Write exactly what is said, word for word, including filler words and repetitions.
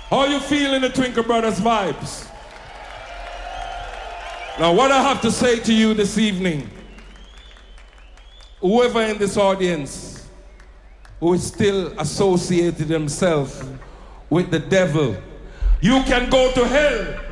How you feeling the Twinkle Brothers vibes? Now what I have to say to you this evening, whoever in this audience who is still associated himself with the devil, you can go to hell